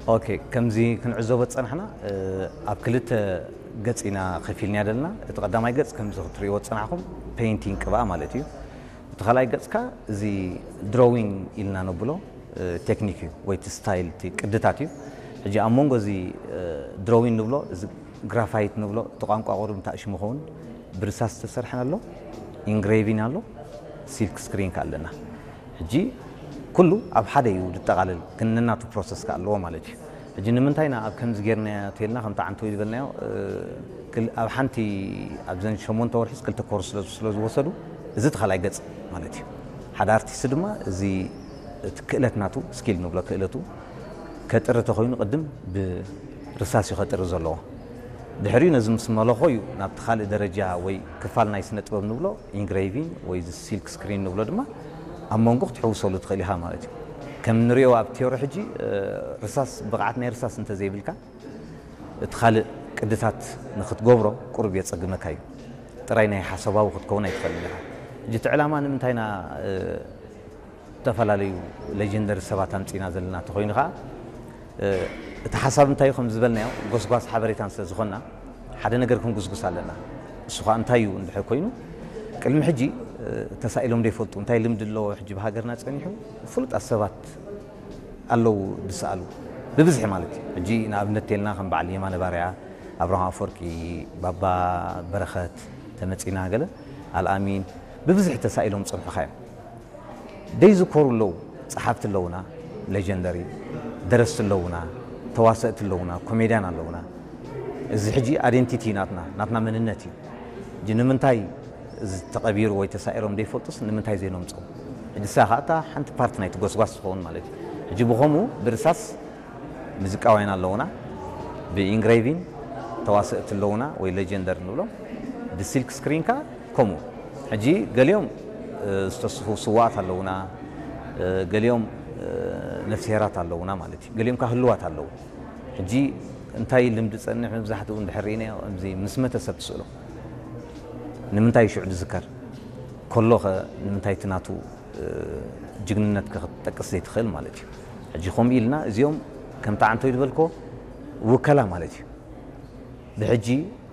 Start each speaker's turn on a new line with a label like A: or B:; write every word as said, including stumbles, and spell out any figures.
A: اوكي كمزي كنعزو بتصنحنا اب كلته ገጽና خفيلني አይደልና ተቀዳማይ ገጽ ከምዚ ክትሪኦ ጽናኹም ፔይንቲንግ ቅባ ማለት እዩ ተኸላይ ገጽካ እዚ ድሮዊንግ ኢልና ነው ብሎ ቴክኒክ ወይ ስታይል ቅድታት እዩ እጂ አሞንጎ እዚ ድሮዊንግ ነው ብሎ እዚ ግራፋይት ነው ብሎ ተቋንቋ ቆርም ታሽ መሆን ብርሳስ ተሰርሐና አሎ ኢንግሬቪንግ አሎ ሲልክ ስክሪን ካለና እጂ ኩሉ አብ ሓደ እዩ ድጠቃለል ክንናቱ ፕሮሰስ ካለው ማለት እዩ እጂ ንምንታይና አብ ከምዚ ጌርና ተልና ከምታ አንተ ይልበልናዮ ክል አብ ሓንቲ አብ ዘን ሸሞንተ ወርሒስ ክልተ ኮርስ ስለዝ ወሰዱ እዚ ተኸላይ ገጽ ማለት እዩ ሓደ አርቲስት ድማ እዚ ትክእለትናቱ ስኪል ነው ብሎ ክእለቱ ከጥር ተኾይኑ ቅድም ብርሳስ ይኸጥር ዘለዎ ድሕሪኡ ነዚ ምስ መለኾ እዩ ናብ ተኻልእ ደረጃ ወይ ክፋል ናይ ስነ ጥበብ ንብሎ ኢንግሬቪንግ ወይ ሲልክ ስክሪን ንብሎ ድማ ኣብ መንጎ ክትሕውሰሉ ትኽእል ኢኻ ማለት እዩ ከም ንሪኦ ኣብ ቴዎሪ ሕጂ ርሳስ ብቕዓት ናይ ርሳስ እንተ ዘይብልካ እቲ ካልእ ቅድታት ንኽትገብሮ ቁርብ የፀግመካ እዩ ጥራይ ናይ ሓሳባዊ ክትከውን ኣይትኽእልን ኢኻ እጂ እቲ ዕላማ ንምንታይና ዝተፈላለዩ ሌጀንደሪ ሰባት ኣምፂና ዘለና ተኾይኑ ከዓ እቲ ሓሳብ እንታይ እዩ ከም ዝበልናዮ ጎስጓስ ሓበሬታን ስለ ዝኾንና ሓደ ነገር ክንጉስጉስ ኣለና እሱ ከዓ እንታይ እዩ እንድሕር ኮይኑ ቅድሚ ሕጂ ተሳኢሎም ዘይፈልጡ እንታይ ልምዲ ኣለዎ ሕጂ ብሃገርና ፀኒሑ ፍሉጣት ሰባት ኣለዉ ዝሰኣሉ ብብዝሒ ማለት እዩ ሕጂ ንኣብነት ተልና ከም በዓል የማነ ባርያ ኣብርሃም ኣፈወርቂ ባባ በረኸት ተመፂና ገለ ኣልኣሚን ብብዝሒ ተሳኢሎም ፀንሑኻ እዮም ደይዝኮሩ ኣለዉ ፀሓፍቲ ኣለውና ሌጀንደሪ ደረስቲ ኣለውና ተዋሰእቲ ኣለውና ኮሜድያን ኣለውና እዚ ሕጂ አይደንቲቲ ናትና ናትና መንነት እዩ እጂ ንምንታይ ተቐቢሩ ወይ ተሳኢሮም ዘይፈልጡስ ንምንታይ ዘይኖምፀው ሕጂ ሳኻታ ሓንቲ ፓርቲ ናይ ትጎስጓስ ትኸውን ማለት እዩ ሕጂ ብኸምኡ ብርሳስ ሙዚቃውያን ኣለውና ብኢንግሬቪንግ ተዋሰእቲ ኣለውና ወይ ሌጀንደር ንብሎም ብሲልክ ስክሪንካ ከምኡ ሕጂ ገሊኦም ዝተስፉ ስዋኣት ኣለውና ገሊኦም ነፍሲሄራት ኣለውና ማለት እዩ ገሊኦም ካ ህልዋት ኣለዉ ሕጂ እንታይ ልምዲ ፀንሕ መብዛሕትኡ እንድሕሪእናዮ እዚ ምስ መተ ሰብ ትስእሎ ንምንታይ ሽዑ ዝዝከር ከሎኸ ንምንታይ ትናቱ ጅግንነት ክትጠቅስ ዘይትኽእል ማለት እዩ ሕጂ ከምኡ ኢልና እዚኦም ከምታ ዓንተ ይልበልኮ ውከላ ማለት እዩ ብሕጂ